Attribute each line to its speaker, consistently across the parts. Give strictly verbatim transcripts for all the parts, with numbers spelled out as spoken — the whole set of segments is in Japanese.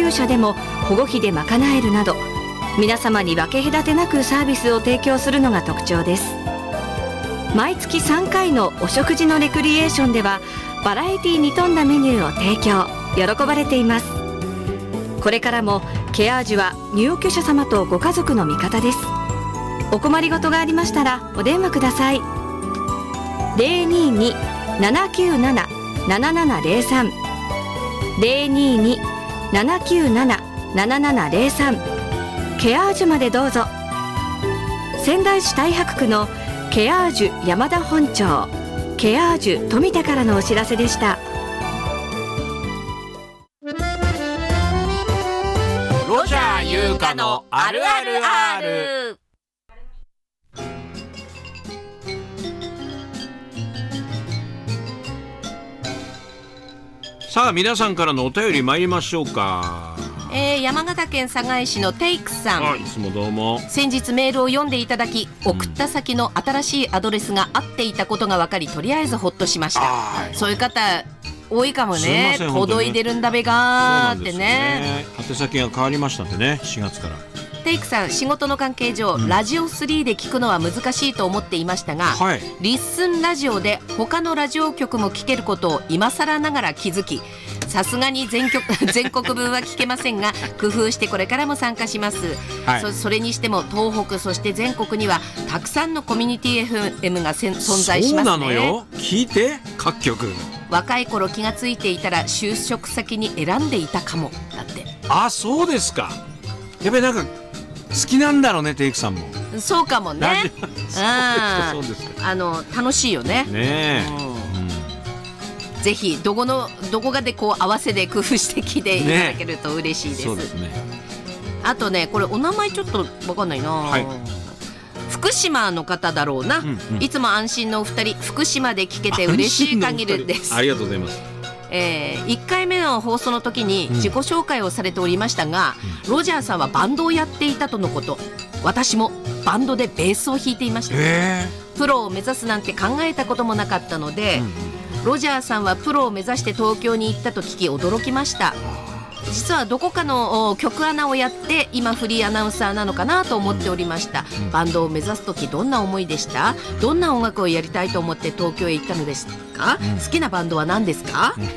Speaker 1: 急車でも保護費で賄えるなど、皆様に分け隔てなくサービスを提供するのが特徴です。毎月さんかいのお食事のレクリエーションではバラエティに富んだメニューを提供、喜ばれています。これからもケアージュは入居者様とご家族の味方です。お困りごとがありましたらお電話ください。 ゼロにーにー ななきゅうなな ななななゼロさん ゼロにーにー ななきゅうなな ななななゼロさん、ケアージュまでどうぞ。仙台市太白区のケアージュ山田本町、ケアージュ富田からのお知らせでした。
Speaker 2: ロジャー優香のあるある R。
Speaker 3: さあ皆さんからのお便り参りましょうか。
Speaker 4: えー、山形県寒河江市のテイクさん、
Speaker 3: はい、いつもどうも。
Speaker 4: 先日メールを読んでいただき、送った先の新しいアドレスが合っていたことが分かり、とりあえずほっとしました。そういう方多いかもね。届いてるんだべがーって ね, ね
Speaker 3: 宛先が変わりましたってね、しがつから。
Speaker 4: テイクさん、仕事の関係上、うん、ラジオスリーで聞くのは難しいと思っていましたが、はい、リッスンラジオで他のラジオ局も聞けることを今更ながら気づき、さすがに 全, 曲全国分は聞けませんが工夫してこれからも参加します、はい、そ, それにしても東北、そして全国にはたくさんのコミュニティ エフエム が存在しますね。
Speaker 3: そうなのよ、聞いて各局。
Speaker 4: 若い頃気がついていたら就職先に選んでいたかも、だって。
Speaker 3: あ、そうですか。やっぱりなんか好きなんだろうね、テイクさんも。
Speaker 4: そうかもね。
Speaker 3: そうですか。
Speaker 4: あの楽しいよね。
Speaker 3: ねえ、
Speaker 4: うん、ぜひどこのどこかでこう合わせで工夫してきていただけると嬉しいです。
Speaker 3: ね、そうですね。
Speaker 4: あとね、これお名前ちょっと分かんないな、はい、福島の方だろうな、うんうん、いつも安心のお二人、福島で聞けて嬉しい限りです。
Speaker 3: ありがとうございます。
Speaker 4: えー、いっかいめの放送の時に自己紹介をされておりましたが、うん、ロジャーさんはバンドをやっていたとのこと。私もバンドでベースを弾いていました。プロを目指すなんて考えたこともなかったので、うんうん、ロジャーさんはプロを目指して東京に行ったと聞き驚きました。実はどこかの局アナをやって今フリーアナウンサーなのかなと思っておりました。うん、バンドを目指す時どんな思いでした？どんな音楽をやりたいと思って東京へ行ったのですか？うん、好きなバンドは何ですか？うん、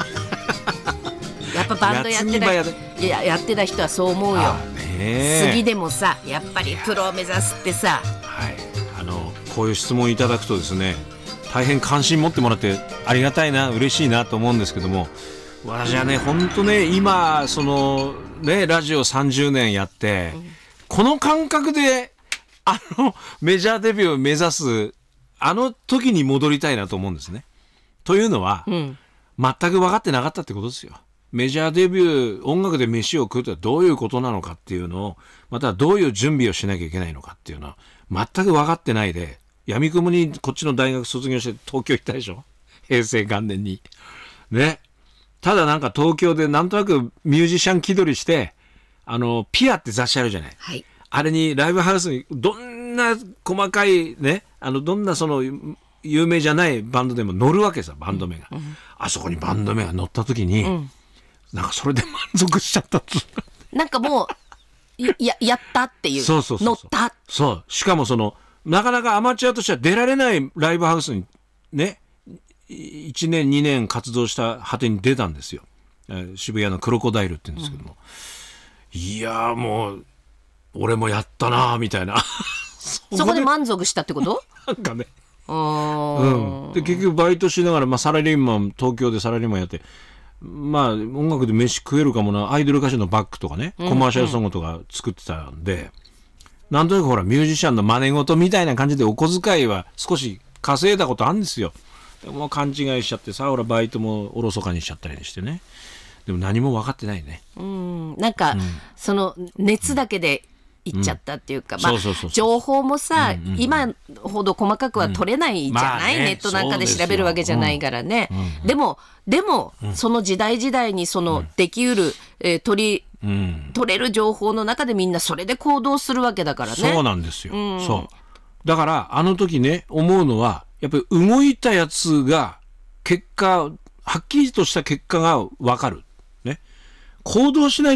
Speaker 4: やっぱバンドやってた、いや、やってた人はそう思うよ。次でもさ、やっぱりプロを目指すってさ、
Speaker 3: はい、あのこういう質問いただくとですね、大変関心持ってもらってありがたいな、嬉しいなと思うんですけども、私はね、本当ね、今そのね、ラジオさんじゅうねんやって、うん、この感覚であのメジャーデビューを目指すあの時に戻りたいなと思うんですね。というのは、うん、全く分かってなかったってことですよ。メジャーデビュー、音楽で飯を食うとはどういうことなのかっていうのを、またどういう準備をしなきゃいけないのかっていうのは全く分かってないで、闇雲にこっちの大学卒業して東京行ったでしょ、平成元年にね。ただなんか東京でなんとなくミュージシャン気取りして、あのピアって雑誌あるじゃない、はい、あれにライブハウスにどんな細かいね、あのどんなその有名じゃないバンドでも乗るわけさ、バンド名が、うんうん、あそこにバンド名が乗った時に、うん、なんかそれで満足しちゃった
Speaker 4: なんかもう や, やったっていう、
Speaker 3: そうそうそうそう、
Speaker 4: 乗った、
Speaker 3: そう、しかもそのなかなかアマチュアとしては出られないライブハウスにね、いちねんにねん活動した果てに出たんですよ、えー、渋谷のクロコダイルって言うんですけども、うん、いやもう俺もやったなみたいな
Speaker 4: そ, そこで満足したってこと
Speaker 3: なんかね、あ、うん、で結局バイトしながら、まあ、サラリーマン、東京でサラリーマンやって、まあ音楽で飯食えるかもな、アイドル歌手のバッグとかね、コマーシャルソングとか作ってたんで、うんうん、なんとなくほらミュージシャンの真似事みたいな感じでお小遣いは少し稼いだことあるんですよ。もう勘違いしちゃってさ、ほらバイトもおろそかにしちゃったりしてね。でも何も分かってないね。
Speaker 4: うん、なんか、うん、その熱だけでいっちゃったっていうか、うん、まあ、そうそうそうそう、情報もさ、うんうん、今ほど細かくは取れないじゃない、うん、まあね、ネットなんかで調べるわけじゃないからね、うんうんうん、でもでも、うん、その時代時代にその、うん、できうる、えー、取り、うん、取れる情報の中でみんなそれで行動するわけだからね。
Speaker 3: そうなんですよ、うん、そうだからあの時ね、思うのはやっぱり動いたやつが結果、はっきりとした結果が分かる、ね、行動しない